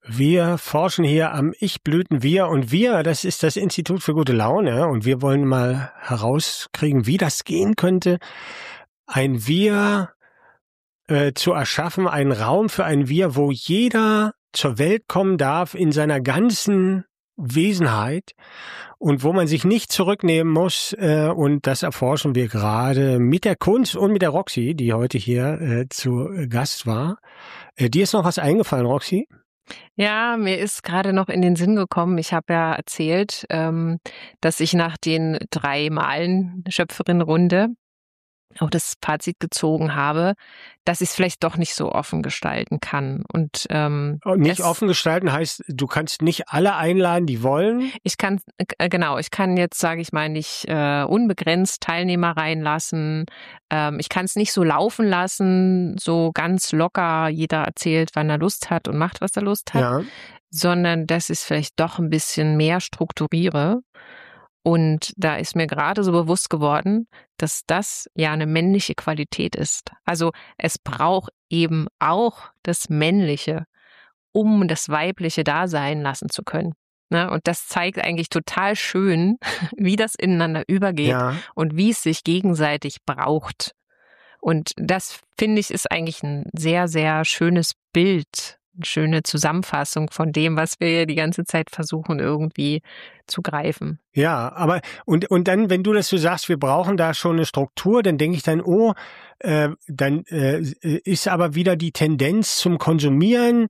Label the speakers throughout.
Speaker 1: Wir forschen hier am Ich-Blüten-Wir und wir, das ist das Institut für gute Laune und wir wollen mal herauskriegen, wie das gehen könnte, ein Wir zu erschaffen, einen Raum für ein Wir, wo jeder zur Welt kommen darf in seiner ganzen Wesenheit und wo man sich nicht zurücknehmen muss und das erforschen wir gerade mit der Kunst und mit der Roxy, die heute hier zu Gast war. Dir ist noch was eingefallen, Roxy?
Speaker 2: Ja, mir ist gerade noch in den Sinn gekommen, ich habe ja erzählt, dass ich nach den 3 Malen Schöpferin-Runde auch das Fazit gezogen habe, dass ich es vielleicht doch nicht so offen gestalten kann. Und
Speaker 1: nicht offen gestalten heißt, du kannst nicht alle einladen, die wollen?
Speaker 2: Ich kann jetzt, sage ich mal, nicht unbegrenzt Teilnehmer reinlassen. Ich kann es nicht so laufen lassen, so ganz locker, jeder erzählt, wann er Lust hat und macht, was er Lust hat,
Speaker 1: Ja.
Speaker 2: sondern dass ich es vielleicht doch ein bisschen mehr strukturiere. Und da ist mir gerade so bewusst geworden, dass das ja eine männliche Qualität ist. Also es braucht eben auch das Männliche, um das Weibliche da sein lassen zu können. Ne? Und das zeigt eigentlich total schön, wie das ineinander übergeht und wie es sich gegenseitig braucht. Und das, finde ich, ist eigentlich ein sehr, sehr schönes Bild, eine schöne Zusammenfassung von dem, was wir die ganze Zeit versuchen irgendwie zu greifen.
Speaker 1: Ja, aber und dann, wenn du das so sagst, wir brauchen da schon eine Struktur, dann denke ich dann, dann ist aber wieder die Tendenz zum Konsumieren,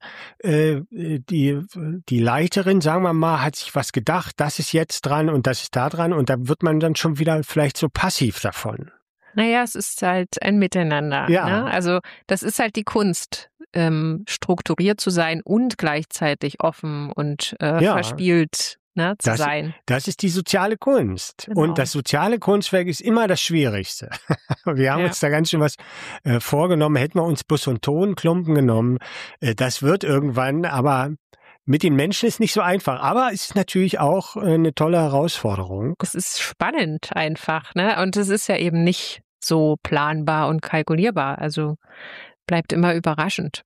Speaker 1: die Leiterin, sagen wir mal, hat sich was gedacht, das ist jetzt dran und das ist da dran und da wird man dann schon wieder vielleicht so passiv davon.
Speaker 2: Naja, es ist halt ein Miteinander.
Speaker 1: Ja.
Speaker 2: Ne? Also das ist halt die Kunst, strukturiert zu sein und gleichzeitig offen und verspielt zu sein.
Speaker 1: Das ist die soziale Kunst.
Speaker 2: Genau.
Speaker 1: Und das soziale Kunstwerk ist immer das Schwierigste. Wir haben uns da ganz schön was vorgenommen. Hätten wir uns Bus- und Tonklumpen genommen, das wird irgendwann, aber mit den Menschen ist nicht so einfach. Aber es ist natürlich auch eine tolle Herausforderung.
Speaker 2: Es ist spannend einfach, ne? Und es ist ja eben nicht so planbar und kalkulierbar. Also bleibt immer überraschend.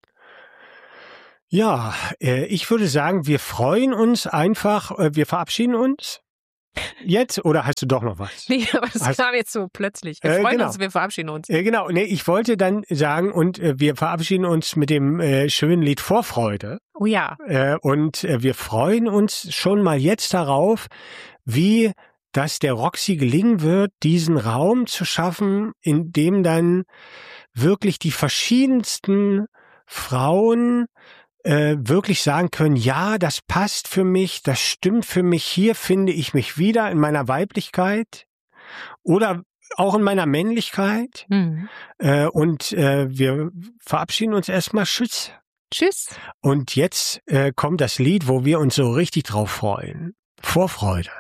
Speaker 1: Ja, ich würde sagen, wir freuen uns einfach, wir verabschieden uns jetzt oder hast du doch noch was?
Speaker 2: Nee, aber das kam jetzt so plötzlich. Wir freuen uns, wir verabschieden uns.
Speaker 1: Genau, nee, ich wollte dann sagen, und wir verabschieden uns mit dem schönen Lied Vorfreude.
Speaker 2: Oh ja.
Speaker 1: Und wir freuen uns schon mal jetzt darauf, wie das der Roxy gelingen wird, diesen Raum zu schaffen, in dem dann wirklich die verschiedensten Frauen wirklich sagen können, ja, das passt für mich, das stimmt für mich, hier finde ich mich wieder in meiner Weiblichkeit oder auch in meiner Männlichkeit.
Speaker 2: Mhm.
Speaker 1: Und wir verabschieden uns erstmal. Tschüss.
Speaker 2: Tschüss.
Speaker 1: Und jetzt kommt das Lied, wo wir uns so richtig drauf freuen. Vorfreude.